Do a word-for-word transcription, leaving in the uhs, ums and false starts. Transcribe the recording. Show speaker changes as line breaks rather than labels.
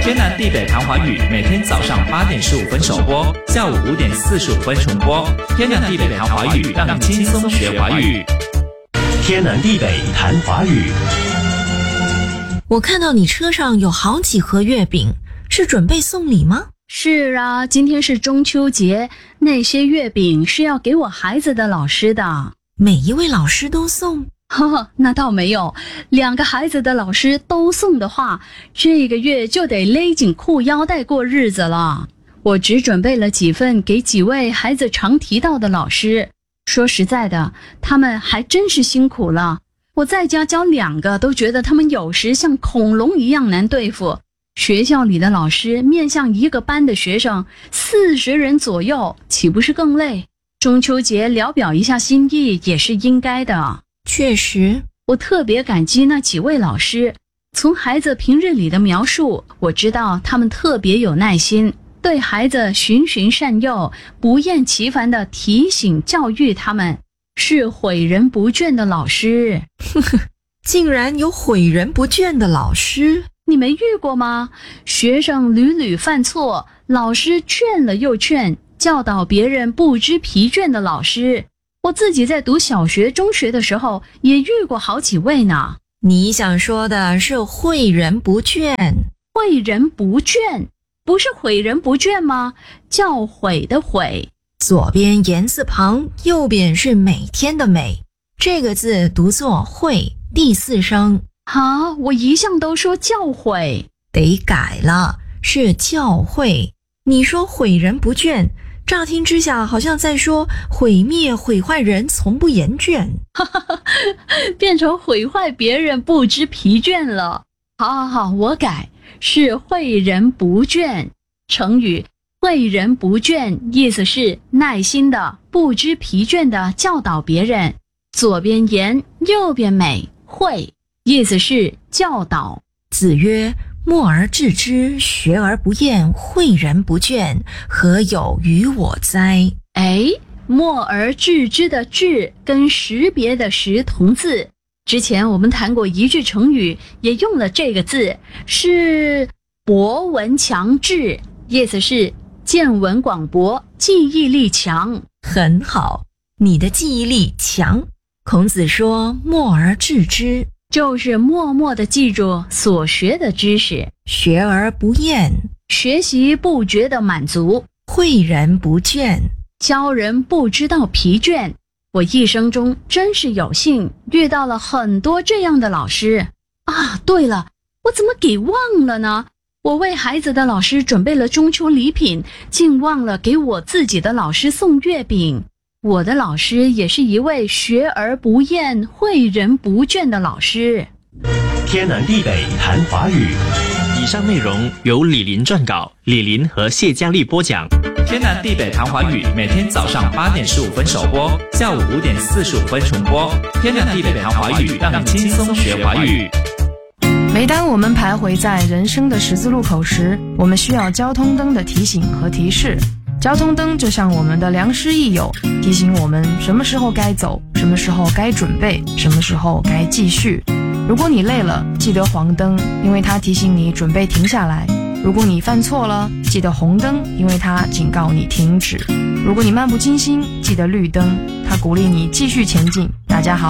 天南地北谈华语，每天早上八点十五分首播，下午五点四十五分重播。天南地北谈华语，让你轻松学华语。
天南地北谈华语。
我看到你车上有好几盒月饼，是准备送礼吗？
是啊，今天是中秋节，那些月饼是要给我孩子的老师的。
每一位老师都送？
呵呵，那倒没有，两个孩子的老师都送的话，这个月就得勒紧裤腰带过日子了。我只准备了几份给几位孩子常提到的老师，说实在的，他们还真是辛苦了。我在家教两个都觉得他们有时像恐龙一样难对付。学校里的老师面向一个班的学生四十人左右，岂不是更累？中秋节聊表一下心意也是应该的。
确实，
我特别感激那几位老师，从孩子平日里的描述，我知道他们特别有耐心，对孩子循循善诱，不厌其烦地提醒教育他们，是诲人不倦的老师。
竟然有诲人不倦的老师，
你没遇过吗？学生屡屡犯错，老师劝了又劝，教导别人不知疲倦的老师。我自己在读小学中学的时候也遇过好几位呢。
你想说的是诲人不倦？
诲人不倦不是诲人不倦吗？教诲的诲，
左边言字旁，右边是每天的每，这个字读作诲，第四声。
啊，我一向都说教诲，
得改了，是教诲。你说诲人不倦，乍听之下好像在说毁灭毁坏人从不言倦，
变成毁坏别人不知疲倦了。好好好，我改，是诲人不倦。成语诲人不倦意思是耐心的不知疲倦的教导别人，左边言右边美，诲意思是教导。
子曰：默而志之，学而不厌，诲人不倦，何有于我哉？
哎，默而志之的志跟识别的识同字，之前我们谈过一句成语，也用了这个字，是博闻强志，意思是见闻广博，记忆力强。
很好，你的记忆力强。孔子说默而志之，
就是默默地记住所学的知识，
学而不厌，
学习不觉得满足，
诲人不倦，
教人不知道疲倦。我一生中真是有幸遇到了很多这样的老师啊！对了，我怎么给忘了呢？我为孩子的老师准备了中秋礼品，竟忘了给我自己的老师送月饼。我的老师也是一位学而不厌、诲人不倦的老师。
天南地北谈华语。
以上内容由李林撰稿，李林和谢佳丽播讲。天南地北谈华语，每天早上八点十五分首播，下午五点四十五分重播。天南地北谈华语，让你轻松学华语。
每当我们徘徊在人生的十字路口时，我们需要交通灯的提醒和提示。交通灯就像我们的良师益友，提醒我们什么时候该走，什么时候该准备，什么时候该继续。如果你累了，记得黄灯，因为它提醒你准备停下来。如果你犯错了，记得红灯，因为它警告你停止。如果你漫不经心，记得绿灯，它鼓励你继续前进。大家好。